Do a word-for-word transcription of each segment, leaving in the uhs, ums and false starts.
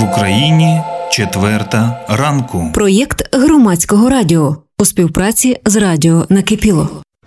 В Україні четверта ранку. Проєкт Громадського радіо у співпраці з радіо Накипіло.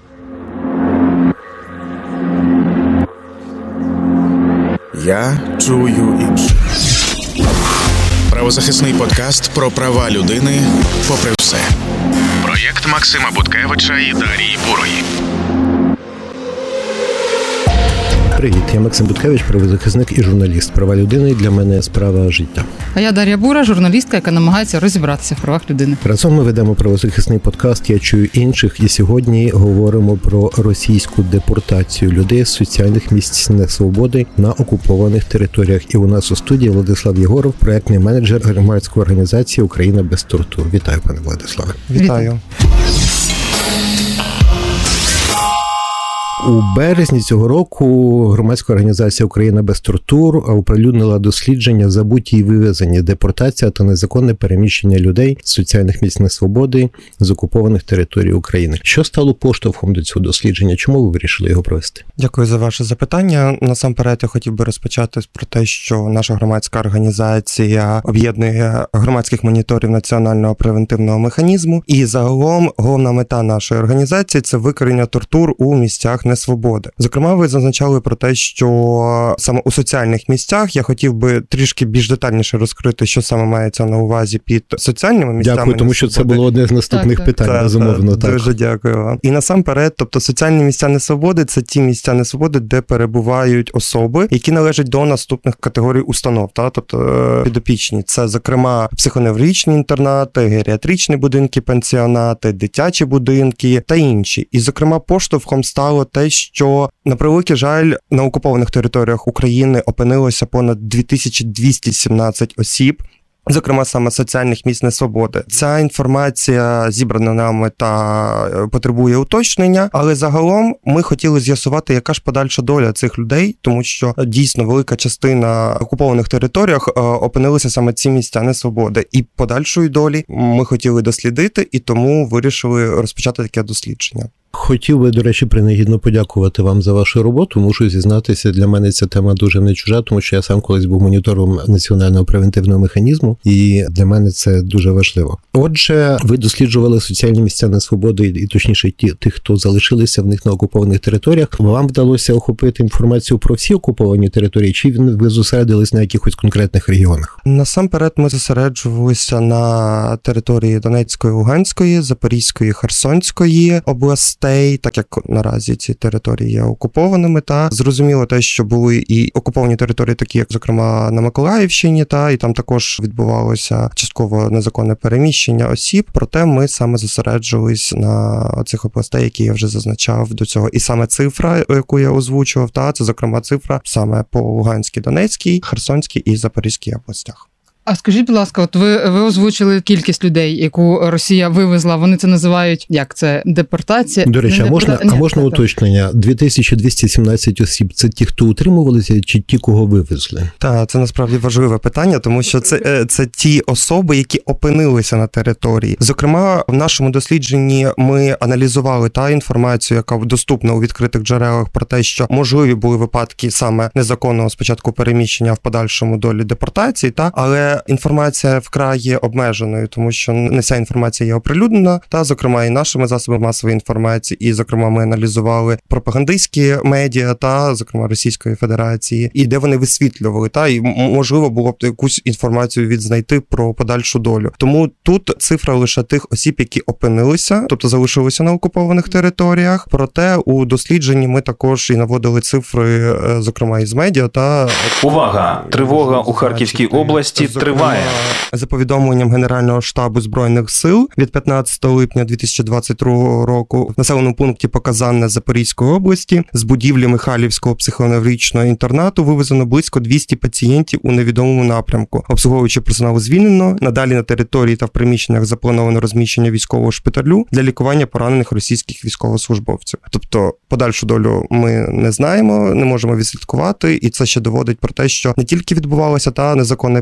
Я чую інше. Правозахисний подкаст про права людини попри все. Проєкт Максима Буткевича і Дарії Бурої. Привіт, я Максим Буткевич, правозахисник і журналіст. Права людини для мене справа життя. А я Дар'я Бура, журналістка, яка намагається розібратися в правах людини. Разом ми ведемо правозахисний подкаст «Я чую інших» і сьогодні говоримо про російську депортацію людей з соціальних місць несвободи на окупованих територіях. І у нас у студії Владислав Єгоров, проєктний менеджер громадської організації «Україна без тортур». Вітаю, пане Владиславе. Вітаю. У березні цього року громадська організація «Україна без тортур» оприлюднила дослідження «Забуті і вивезені. Депортація та незаконне переміщення людей з соціальних місць несвободи з окупованих територій України». Що стало поштовхом до цього дослідження? Чому ви вирішили його провести? Дякую за ваше запитання. Насамперед я хотів би розпочати про те, що наша громадська організація об'єднує громадських моніторів національного превентивного механізму. І загалом головна мета нашої організації – це викорінення тортур у місцях несвободи. Зокрема, ви зазначали про те, що саме у соціальних місцях я хотів би трішки більш детальніше розкрити, що саме мається на увазі під соціальними місцями. Дякую, тому що це було одне з наступних так, питань, так, безумовно. Так, дуже дякую вам. І насамперед, тобто соціальні місця несвободи – це ті місця несвободи, де перебувають особи, які належать до наступних категорій установ, та, тобто підопічні. Це, зокрема, психоневрологічні інтернати, геріатричні будинки, пенсіонати, дитячі будинки та інші. І, зокрема, поштовхом стало те, що, на превеликий жаль, на окупованих територіях України опинилося понад дві тисячі двісті сімнадцять осіб, зокрема, саме соціальних місць несвободи. Ця інформація зібрана нами та потребує уточнення, але загалом ми хотіли з'ясувати, яка ж подальша доля цих людей, тому що дійсно велика частина окупованих територіях опинилися саме ці місця несвободи. І подальшої долі ми хотіли дослідити, і тому вирішили розпочати таке дослідження. Хотів би, до речі, принагідно подякувати вам за вашу роботу. Мушу зізнатися, для мене ця тема дуже не чужа, тому що я сам колись був монітором національного превентивного механізму, і для мене це дуже важливо. Отже, ви досліджували соціальні місця несвободи, і точніше ті, тих, хто залишилися в них на окупованих територіях. Вам вдалося охопити інформацію про всі окуповані території, чи ви зосередились на якихось конкретних регіонах? Насамперед ми зосереджувалися на території Донецької, Луганської, Запорізької, Херсонської областей, так як наразі ці території є окупованими, та зрозуміло те, що були і окуповані території, такі як, зокрема, на Миколаївщині, та і там також відбувалося частково незаконне переміщення осіб, проте ми саме зосереджувались на цих областей, які я вже зазначав до цього. І саме цифра, яку я озвучував, та це, зокрема, цифра саме по Луганській, Донецькій, Херсонській і Запорізькій областях. А скажіть, будь ласка, от ви, ви озвучили кількість людей, яку Росія вивезла, вони це називають, як це, депортація? До речі, не а можна, Ні, а можна уточнення? дві тисячі двісті сімнадцять осіб – це ті, хто утримувалися, чи ті, кого вивезли? Так, це насправді важливе питання, тому що це, це ті особи, які опинилися на території. Зокрема, в нашому дослідженні ми аналізували та інформацію, яка доступна у відкритих джерелах про те, що можливі були випадки саме незаконного спочатку переміщення, в подальшому долі депортації, та, але інформація вкрай є обмеженою, тому що не вся інформація є оприлюднена, та, зокрема, і нашими засобами масової інформації, і, зокрема, ми аналізували пропагандистські медіа, та, зокрема, Російської Федерації, і де вони висвітлювали, та, і можливо було б якусь інформацію відзнайти про подальшу долю. Тому тут цифра лише тих осіб, які опинилися, тобто залишилися на окупованих територіях, проте у дослідженні ми також і наводили цифри, зокрема, із медіа, та... Увага! Тривога у Харківській області триває. За повідомленням Генерального штабу Збройних сил від п'ятнадцятого липня дві тисячі двадцять другого року в населеному пункті Показанне Запорізької області з будівлі Михайлівського психоневрологічного інтернату вивезено близько двісті пацієнтів у невідомому напрямку. Обслуговуючий персонал звільнено. Надалі на території та в приміщеннях заплановано розміщення військового шпиталю для лікування поранених російських військовослужбовців. Тобто подальшу долю ми не знаємо, не можемо відслідкувати, і це ще доводить про те, що не тільки відбувалося та незаконне переміщення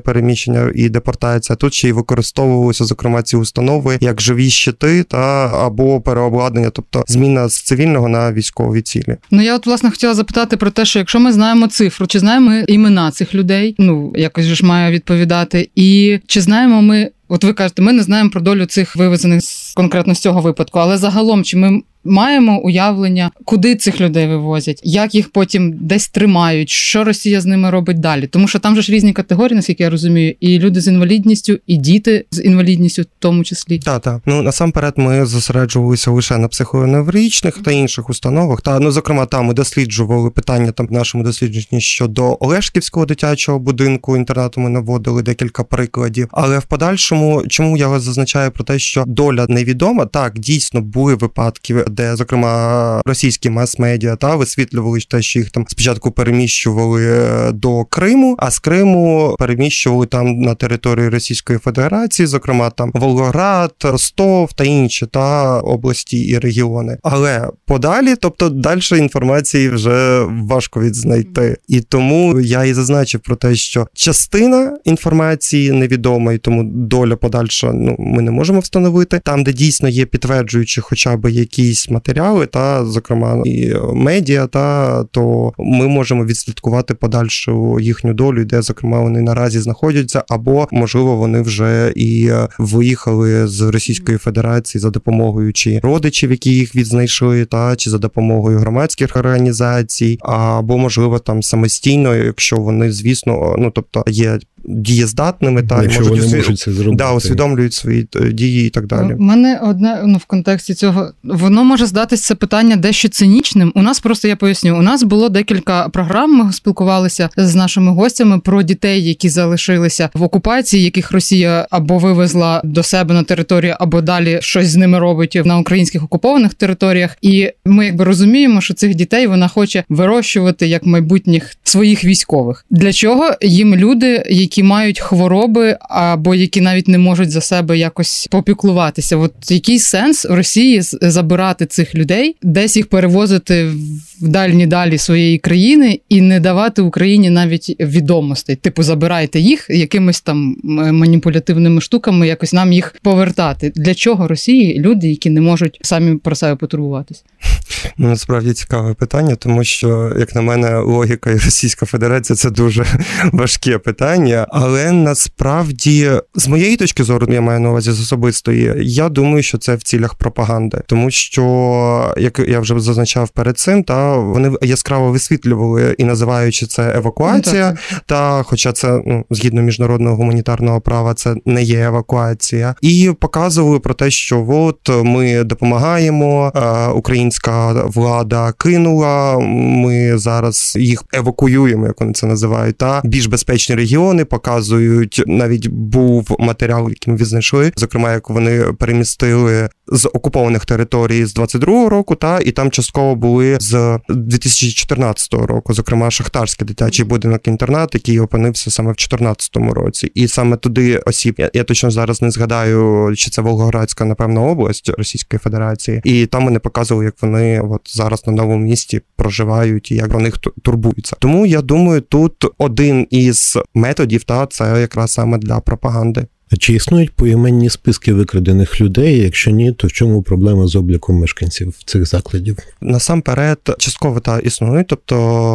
переміщення і депортація. Тут ще й використовувалися, зокрема, ці установи як живі щити та або переобладнання, тобто зміна з цивільного на військові цілі. Ну я от власне хотіла запитати про те, що якщо ми знаємо цифру, чи знаємо імена цих людей, ну якось ж має відповідати, і чи знаємо ми. От ви кажете, ми не знаємо про долю цих вивезених конкретно з цього випадку, але загалом, чи ми маємо уявлення, куди цих людей вивозять, як їх потім десь тримають, що Росія з ними робить далі? Тому що там же ж різні категорії, наскільки я розумію, і люди з інвалідністю, і діти з інвалідністю в тому числі. Так, так. Ну, насамперед ми зосереджувалися лише на психоневрологічних та інших установах. Та, ну, зокрема, там ми досліджували питання там в нашому дослідженні щодо Олешківського дитячого будинку, інтернату ми наводили декілька прикладів. Але в подальшому, чому я зазначаю про те, що доля невідома, так, дійсно були випадки, де, зокрема, російські мас-медіа та висвітлювали те, що їх там спочатку переміщували до Криму, а з Криму переміщували там на територію Російської Федерації, зокрема там Волгоград, Ростов та інші та області і регіони. Але подалі, тобто далі інформації вже важко відзнайти. І тому я і зазначив про те, що частина інформації невідома, і тому доля подальша, ну, ми не можемо встановити. Там, де дійсно є підтверджуючі хоча б якісь матеріали, та, зокрема, і медіа, та, то ми можемо відслідкувати подальшу їхню долю, де, зокрема, вони наразі знаходяться, або, можливо, вони вже і виїхали з Російської Федерації за допомогою чи родичів, які їх відзнайшли, та, чи за допомогою громадських організацій, або, можливо, там самостійно, якщо вони, звісно, ну, тобто, є дієздатними, та, і можуть, вони усвід... можуть це зробити. Да, усвідомлюють свої дії і так далі. У мене одне, ну, в контексті цього, воно може здатись це питання дещо цинічним. У нас просто, я поясню, у нас було декілька програм, ми спілкувалися з нашими гостями про дітей, які залишилися в окупації, яких Росія або вивезла до себе на територію, або далі щось з ними робить на українських окупованих територіях. І ми якби розуміємо, що цих дітей вона хоче вирощувати як майбутніх своїх військових. Для чого їм люди, які мають хвороби, або які навіть не можуть за себе якось попіклуватися? От який сенс Росії забирати цих людей, десь їх перевозити в дальні далі своєї країни і не давати Україні навіть відомостей? Типу, забирайте їх якимись там маніпулятивними штуками, якось нам їх повертати. Для чого Росії люди, які не можуть самі про себе потурбуватись? Ну, насправді цікаве питання, тому що, як на мене, логіка і Російська Федерація – це дуже важке питання, але насправді, з моєї точки зору, я маю на увазі з особистої, я думаю, що це в цілях пропаганди, тому що, як я вже зазначав перед цим, та вони яскраво висвітлювали і називаючи це евакуація, ну, та хоча це, ну, згідно міжнародного гуманітарного права, це не є евакуація, і показували про те, що от ми допомагаємо, українська влада кинула, ми зараз їх евакуюємо, як вони це називають, та більш безпечні регіони, показують, навіть був матеріал, який ми відзнайшли, зокрема, як вони перемістили з окупованих територій з двадцять другого року, та, і там частково були з дві тисячі чотирнадцятого року, зокрема, Шахтарський дитячий будинок-інтернат, який опинився саме в чотирнадцятому році. І саме туди осіб, я, я точно зараз не згадаю, чи це Волгоградська, напевно, область Російської Федерації, і там вони показували, як вони от зараз на новому місці проживають і як про них турбуються. Тому, я думаю, тут один із методів, та, це якраз саме для пропаганди. А чи існують поіменні списки викрадених людей? Якщо ні, то в чому проблема з обліком мешканців цих закладів? Насамперед, частково та існують, тобто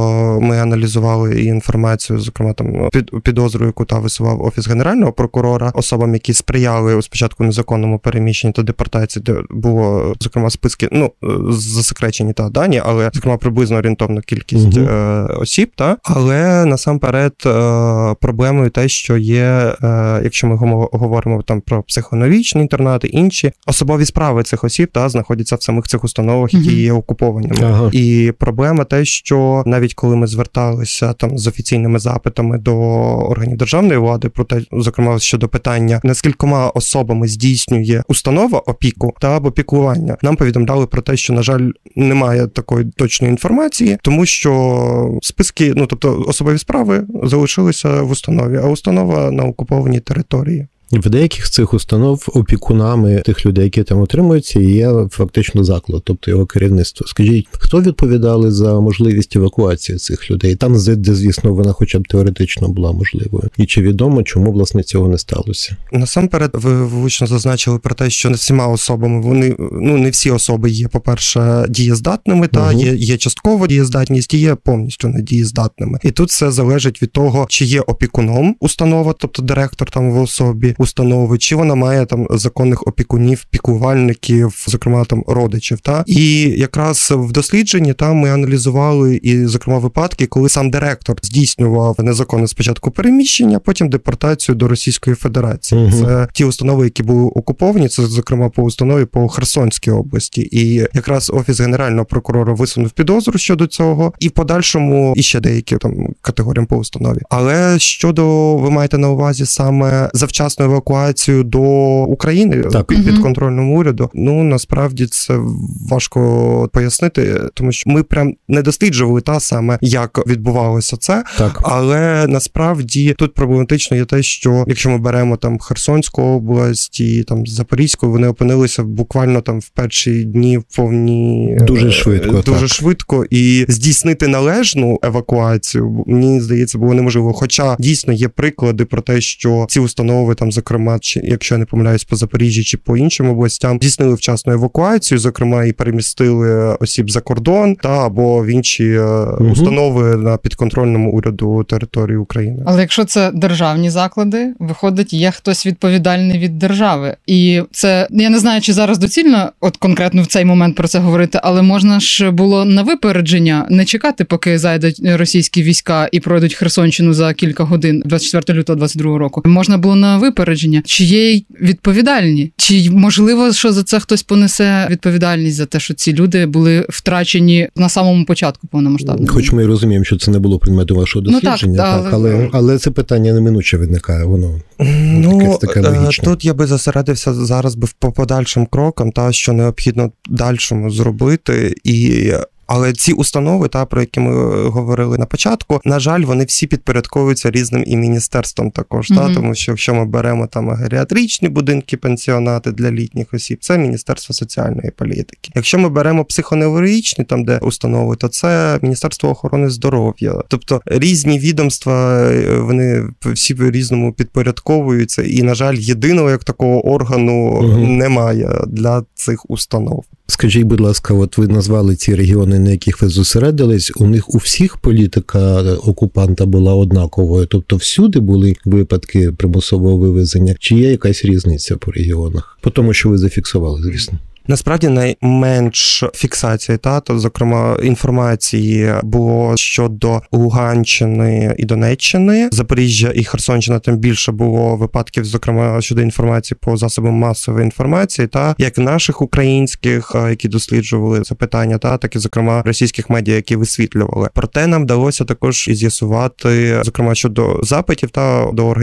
ми аналізували і інформацію, зокрема там під підозру, яку та висував Офіс Генерального прокурора, особам, які сприяли спочатку незаконному переміщенню та депортації, де було, зокрема, списки, ну, засекречені та дані, але, зокрема, приблизно орієнтовна кількість угу. е, осіб, та, але насамперед е, проблемою те, що є, е, якщо ми говоримо говоримо там про психоневрологічні інтернати, інші особові справи цих осіб та знаходяться в самих цих установах, які mm-hmm. є окупованими. Ага. І проблема те, що навіть коли ми зверталися там з офіційними запитами до органів державної влади, про те, зокрема, щодо питання, наскількома особами здійснює установа опіку та або піклування, нам повідомляли про те, що, на жаль, немає такої точної інформації, тому що списки, ну, тобто особові справи залишилися в установі, а установа на окупованій території. В деяких з цих установ опікунами тих людей, які там отримуються, є фактично заклад, тобто його керівництво. Скажіть, хто відповідали за можливість евакуації цих людей? Там, де, звісно, вона хоча б теоретично була можливою. І чи відомо, чому, власне, цього не сталося? Насамперед, ви влучно зазначили про те, що не всіма особами, вони, ну, не всі особи є, по-перше, дієздатними, та Угу. є, є частково дієздатність, і є повністю недієздатними. І тут все залежить від того, чи є опікуном установа, тобто директор там в особі установи, чи вона має там законних опікунів, піклувальників, зокрема там родичів. Та? І якраз в дослідженні там ми аналізували і, зокрема, випадки, коли сам директор здійснював незаконне спочатку переміщення, потім депортацію до Російської Федерації. Угу. Це ті установи, які були окуповані, це, зокрема, по установі по Херсонській області. І якраз Офіс Генерального прокурора висунув підозру щодо цього, і в подальшому іще деякі там категоріям по установі. Але щодо, ви маєте на увазі саме завчасну евакуацію до України Так. під, Мгм. під контрольним уряду, ну, насправді це важко пояснити, тому що ми прям не досліджували та саме, як відбувалося це. Так. Але насправді тут проблематично є те, що якщо ми беремо там Херсонську область і там Запорізьку, вони опинилися буквально там в перші дні в повні Дуже швидко, дуже так. швидко, і здійснити належну евакуацію, мені здається, було неможливо. Хоча дійсно є приклади про те, що ці установи там, зокрема, чи якщо я не помиляюсь, по Запоріжжі чи по іншим областям, здійснили вчасну евакуацію, зокрема, і перемістили осіб за кордон та або в інші угу. установи на підконтрольному уряду території України. Але якщо це державні заклади, виходить, є хтось відповідальний від держави. І це, я не знаю, чи зараз доцільно от конкретно в цей момент про це говорити, але можна ж було на випередження не чекати, поки зайдуть російські війська і пройдуть Херсонщину за кілька годин двадцять четвертого лютого двадцять другого року. Можна було на випередження. Чи є відповідальні? Чи можливо, що за це хтось понесе відповідальність за те, що ці люди були втрачені на самому початку повномасштабного? Хоч ми і розуміємо, що це не було предметом вашого дослідження, ну, так, так, але... але, але це питання неминуче виникає, воно ну, якесь таке логічне. Тут я би зосередився зараз би по подальшим крокам, та, що необхідно дальшому зробити, і але ці установи, та, про які ми говорили на початку, на жаль, вони всі підпорядковуються різним і міністерством також, mm-hmm. та, тому що якщо ми беремо там геріатричні будинки, пенсіонати для літніх осіб, це Міністерство соціальної політики. Якщо ми беремо психоневрологічні, там де установи, то це Міністерство охорони здоров'я. Тобто різні відомства, вони всі по-різному підпорядковуються, і, на жаль, єдиного як такого органу mm-hmm. немає для цих установ. Скажіть, будь ласка, от ви назвали ці регіони, на яких ви зосередились, у них у всіх політика окупанта була однаковою? Тобто всюди були випадки примусового вивезення? Чи є якась різниця по регіонах? По тому, що ви зафіксували, звісно. Насправді найменш фіксації, та, то, зокрема, інформації було щодо Луганщини і Донеччини, Запоріжжя і Херсонщина, тим більше було випадків, зокрема, щодо інформації по засобам масової інформації, та, як наших українських, які досліджували це питання, та, так і, зокрема, російських медіа, які висвітлювали. Проте нам вдалося також і з'ясувати, зокрема, щодо запитів та до органів